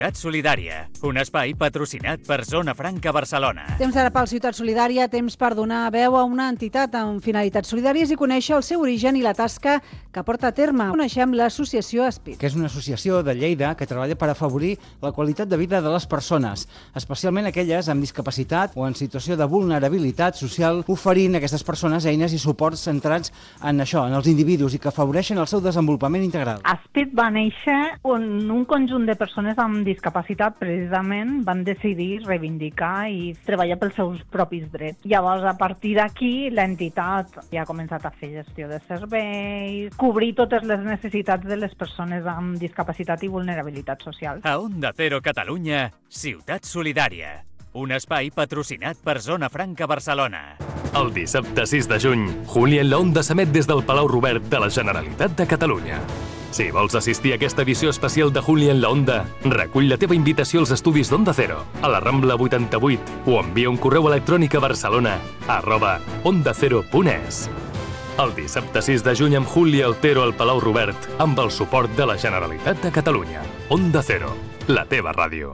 Ciutat Solidària, un espai patrocinat per Zona Franca Barcelona. Temps ara pel Ciutat Solidària, temps per donar veu a una entitat amb finalitats solidàries i conèixer el seu origen i la tasca que porta a terme. Coneixem l'associació Espit, que és una associació de Lleida que treballa per afavorir la qualitat de vida de les persones, especialment aquelles amb discapacitat o en situació de vulnerabilitat social, oferint a aquestes persones eines i suports centrats en això, en els individus, i que afavoreixen el seu desenvolupament integral. Espit va néixer on un conjunt de persones amb discapacitat precisament van decidir reivindicar i treballar pels seus propis drets. Llavors, a partir d'aquí, l'entitat ja ha començat a fer gestió de serveis, cobrir totes les necessitats de les persones amb discapacitat i vulnerabilitat social. A Onda Cero Catalunya, Ciutat Solidària, un espai patrocinat per Zona Franca Barcelona. El dissabte 6 de juny, Juli en la Onda s'emet des del Palau Robert de la Generalitat de Catalunya. Si vols assistir a aquesta edició especial de Juli en la Onda, recull la teva invitació als estudis d'Onda Cero, a la Rambla 88, o envia un correu electrònic a barcelona@ondacero.es. El dissabte 6 de juny amb Juli Altero al Palau Robert, amb el suport de la Generalitat de Catalunya. Onda Cero, la teva ràdio.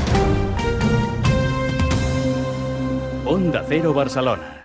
Onda Cero Barcelona.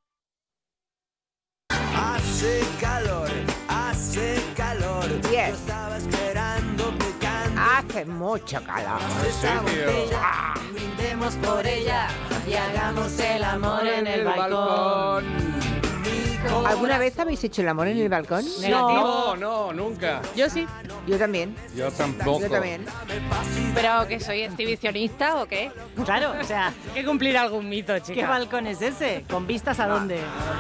Hace mucho calor. Brindemos por ella y hagamos el amor en el balcón. ¿Alguna vez habéis hecho el amor en el balcón? No, nunca. Yo sí. Yo también. Yo tampoco. Yo también. ¿Pero que soy exhibicionista o qué? Claro, o sea, Hay que cumplir algún mito, chica. ¿qué balcón es ese? ¿Con vistas a dónde?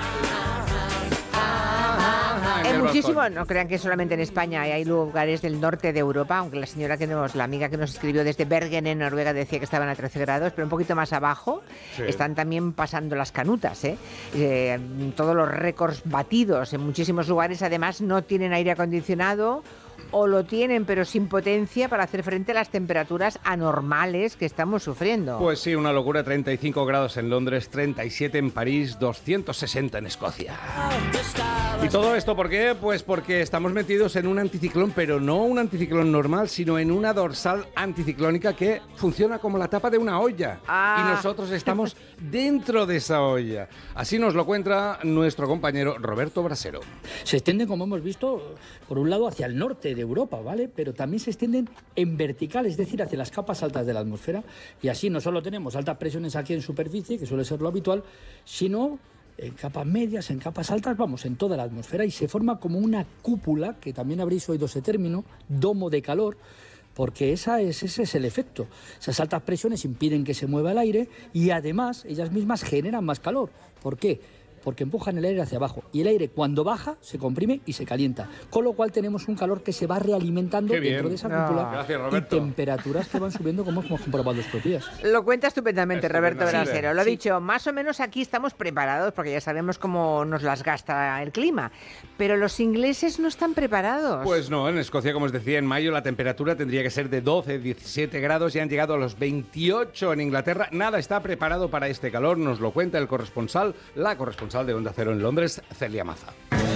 Hay muchísimo, no crean que solamente en España, hay lugares del norte de Europa, aunque la amiga que nos escribió desde Bergen en Noruega decía que estaban a 13 grados, pero un poquito más abajo están también pasando las canutas, todos los récords batidos en muchísimos lugares, además no tienen aire acondicionado o lo tienen pero sin potencia para hacer frente a las temperaturas anormales que estamos sufriendo. Pues sí, una locura, 35 grados en Londres, 37 en París, 260 en Escocia. ¿Y todo esto por qué? Pues porque estamos metidos en un anticiclón, pero no un anticiclón normal, sino en una dorsal anticiclónica que funciona como la tapa de una olla. Y nosotros estamos dentro de esa olla. Así nos lo cuenta nuestro compañero Roberto Brasero. Se extienden, como hemos visto, por un lado hacia el norte de Europa, ¿vale? Pero también se extienden en vertical, es decir, hacia las capas altas de la atmósfera. Y así no solo tenemos altas presiones aquí en superficie, que suele ser lo habitual, sino en capas medias, en capas altas, vamos, en toda la atmósfera, y se forma como una cúpula, que también habréis oído ese término, domo de calor, porque ese es el efecto. Esas altas presiones impiden que se mueva el aire y además ellas mismas generan más calor. ¿Por qué? Porque empujan el aire hacia abajo y el aire cuando baja se comprime y se calienta, con lo cual tenemos un calor que se va realimentando dentro de esa cúpula. Gracias, y Roberto. temperaturas que van subiendo como hemos comprobado estos días. Lo cuenta estupendamente Roberto Estupendamente. Brasero. Lo ha dicho, más o menos aquí estamos preparados porque ya sabemos cómo nos las gasta el clima. Pero los ingleses no están preparados. Pues no, en Escocia, como os decía, en mayo la temperatura tendría que ser de 12, 17 grados y han llegado a los 28 en Inglaterra. Nada está preparado para este calor, nos lo cuenta la corresponsal de Onda Cero en Londres, Celia Maza.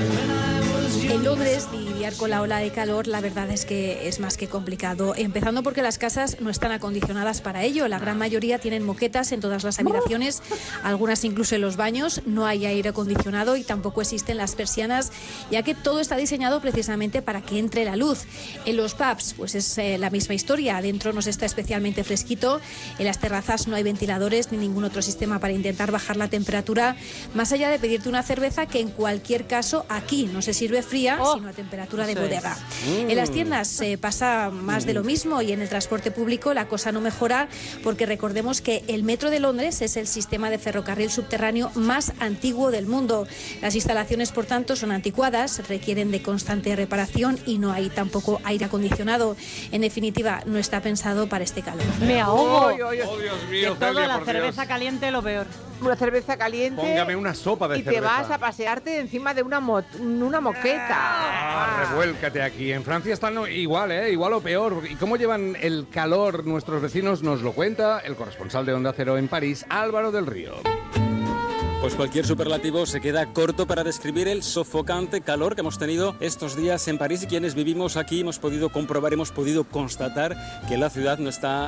En Londres, lidiar con la ola de calor, la verdad es que es más que complicado. Empezando porque las casas no están acondicionadas para ello. La gran mayoría tienen moquetas en todas las habitaciones, algunas incluso en los baños. No hay aire acondicionado y tampoco existen las persianas, ya que todo está diseñado precisamente para que entre la luz. En los pubs, pues es la misma historia. Adentro nos está especialmente fresquito. En las terrazas no hay ventiladores ni ningún otro sistema para intentar bajar la temperatura, más allá de pedirte una cerveza que en cualquier caso aquí no se sirve fría, sino a temperatura de bodega. En las tiendas pasa más de lo mismo y en el transporte público la cosa no mejora, porque recordemos que el metro de Londres es el sistema de ferrocarril subterráneo más antiguo del mundo. Las instalaciones, por tanto, son anticuadas, requieren de constante reparación y no hay tampoco aire acondicionado. En definitiva, no está pensado para este calor. Me ahogo. Oh, Dios mío, De todo, Celia, la por cerveza Dios. caliente, lo peor. Una cerveza caliente. Póngame una sopa de y cerveza. te vas a pasearte encima de una moqueta. Revuélcate aquí. En Francia están igual, igual o peor. ¿Y cómo llevan el calor nuestros vecinos? Nos lo cuenta el corresponsal de Onda Cero en París, Álvaro del Río. Pues cualquier superlativo se queda corto para describir el sofocante calor que hemos tenido estos días en París, y quienes vivimos aquí hemos podido comprobar, hemos podido constatar que la ciudad no está